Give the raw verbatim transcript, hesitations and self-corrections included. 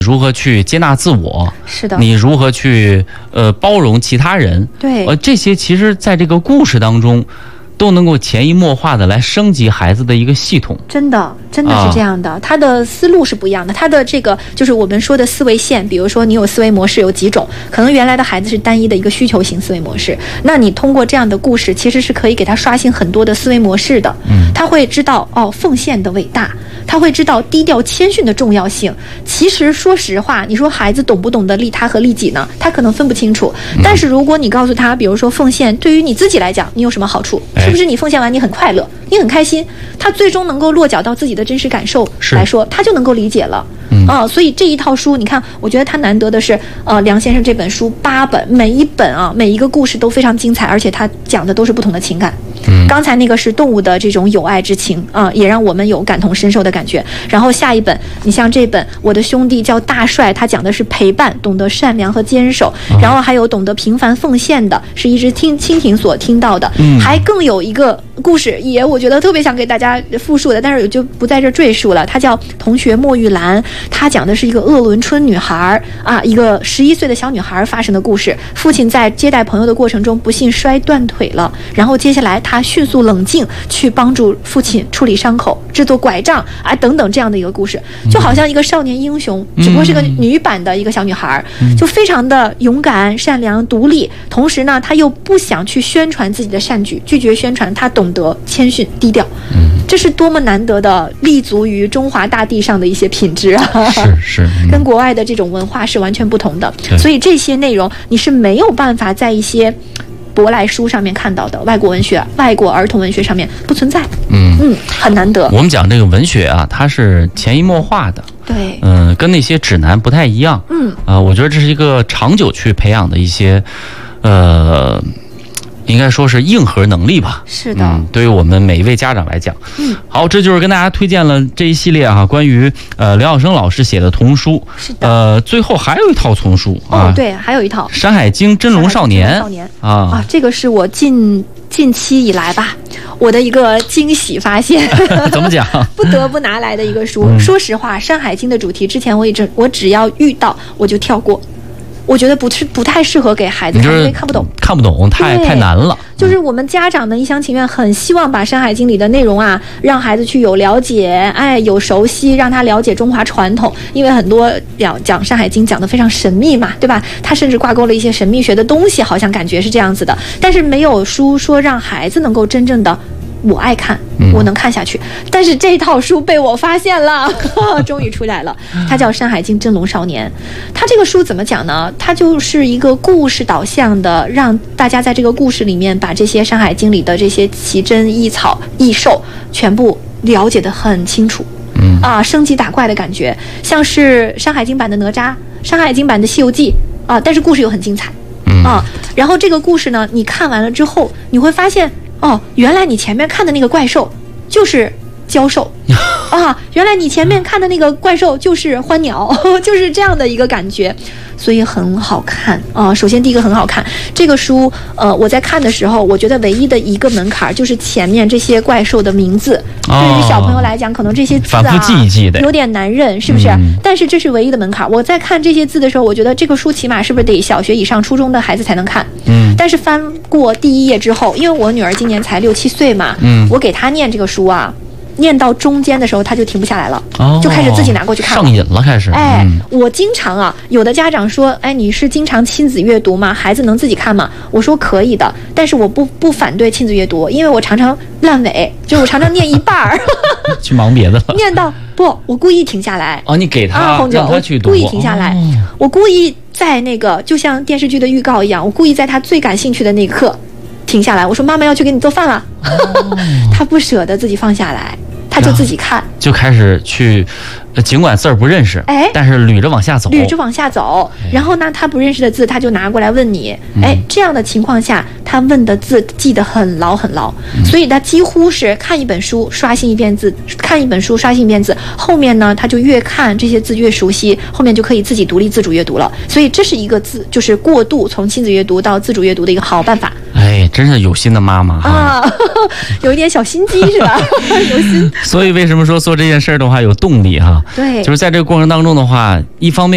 如何去接纳自我？ 是的， 你如何去呃包容其他人？ 对， 呃，这些其实在这个故事当中，都能够潜移默化的来升级孩子的一个系统。 真的，真的是这样的。他的思路是不一样的，他的这个就是我们说的思维线。比如说，你有思维模式有几种，可能原来的孩子是单一的一个需求型思维模式，那你通过这样的故事，其实是可以给他刷新很多的思维模式的。嗯，他会知道哦，奉献的伟大。他会知道低调谦逊的重要性。其实说实话，你说孩子懂不懂得利他和利己呢？他可能分不清楚。但是如果你告诉他，比如说奉献对于你自己来讲，你有什么好处？是不是你奉献完你很快乐，你很开心？他最终能够落脚到自己的真实感受来说，他就能够理解了。嗯、啊，所以这一套书，你看，我觉得他难得的是，呃，梁先生这本书八本，每一本啊，每一个故事都非常精彩，而且他讲的都是不同的情感。嗯，刚才那个是动物的这种友爱之情啊，也让我们有感同身受的感觉。然后下一本，你像这本《我的兄弟叫大帅》，他讲的是陪伴，懂得善良和坚守。然后还有懂得平凡奉献的，是一只听蜻蜓所听到的。嗯，还更有一个故事，也我觉得特别想给大家复述的，但是我就不在这赘述了。它叫《同学莫玉兰》，它讲的是一个鄂伦春女孩啊，一个十一岁的小女孩发生的故事。父亲在接待朋友的过程中不幸摔断腿了，然后接下来他迅速冷静去帮助父亲处理伤口、制作拐杖啊等等这样的一个故事，就好像一个少年英雄，只不过是个女版的一个小女孩，就非常的勇敢、善良、独立，同时呢，她又不想去宣传自己的善举，拒绝宣传，她懂得谦逊低调。这是多么难得的立足于中华大地上的一些品质啊！ 是是，嗯、 跟国外的这种文化是完全不同的。所以这些内容你是没有办法在一些舶来书上面看到的，外国文学、外国儿童文学上面不存在。嗯嗯，很难得。 我们讲这个文学啊，它是潜移默化的。 对， 嗯、呃，跟那些指南不太一样。嗯，啊、呃，我觉得这是一个长久去培养的一些，呃。应该说是硬核能力吧。 是的、 嗯，对于我们每一位家长来讲，嗯，好，这就是跟大家推荐了这一系列啊，关于呃梁晓声老师写的童书。 是的， 呃，最后还有一套丛书啊， 哦，对，还有一套 《山海经真龙少年》 少年啊啊，这个是我近近期以来吧，我的一个惊喜发现。 怎么讲？ 不得不拿来的一个书。嗯、说实话，《山海经》的主题之前我一直我只要遇到我就跳过。我觉得不是不太适合给孩子看，因为看不懂， 看不懂，太太难了。 就是我们家长们一厢情愿，很希望把《山海经》里的内容啊，让孩子去有了解，哎，有熟悉，让他了解中华传统。因为很多讲讲《山海经》讲得非常神秘嘛，对吧？他甚至挂钩了一些神秘学的东西，好像感觉是这样子的。但是没有书说让孩子能够真正的。我爱看，我能看下去。嗯、但是这套书被我发现了，终于出来了。它叫《山海经真龙少年》。它这个书怎么讲呢？它就是一个故事导向的，让大家在这个故事里面把这些《山海经》里的这些奇珍异草异兽全部了解得很清楚。嗯啊，升级打怪的感觉，像是《山海经》版的哪吒，《山海经》版的《西游记》啊，但是故事又很精彩。嗯啊，然后这个故事呢，你看完了之后，你会发现。哦，原来你前面看的那个怪兽就是蛟兽啊！原来你前面看的那个怪兽就是欢鸟，就是这样的一个感觉，所以很好看啊。首先第一个很好看，这个书呃我在看的时候，我觉得唯一的一个门槛就是前面这些怪兽的名字，哦、对于小朋友来讲，可能这些字啊反复记一记的有点难认，是不是？嗯、但是这是唯一的门槛。我在看这些字的时候，我觉得这个书起码是不是得小学以上、初中的孩子才能看？嗯。但是翻过第一页之后，因为我女儿今年才六七岁嘛，嗯，我给她念这个书啊。念到中间的时候，他就停不下来了，哦、就开始自己拿过去看了， 上瘾了，开始。 哎，嗯、我经常啊，有的家长说，哎，你是经常亲子阅读吗？孩子能自己看吗？我说可以的，但是我不不反对亲子阅读，因为我常常烂尾，就我常常念一半儿， 去忙别的了。 念到不，我故意停下来。 哦，你给他， 啊、让他去读， 故意停下来， 哦、 我故意在那个就像电视剧的预告一样，我故意在他最感兴趣的那一刻停下来。我说妈妈要去给你做饭了，哦、他不舍得自己放下来。他就自己看， 就开始去，尽管字儿不认识，哎，但是捋着往下走， 捋着往下走。然后呢，他不认识的字，他就拿过来问你。哎，这样的情况下，他问的字记得很牢很牢，嗯、所以他几乎是看一本书刷新一遍字，看一本书刷新一遍字。后面呢，他就越看这些字越熟悉，后面就可以自己独立自主阅读了。所以这是一个字，就是过渡从亲子阅读到自主阅读的一个好办法。 哎，真是有心的妈妈啊，有一点小心机是吧？有心。 所以为什么说做这件事儿的话有动力哈？ 对， 就是在这个过程当中的话，一方面。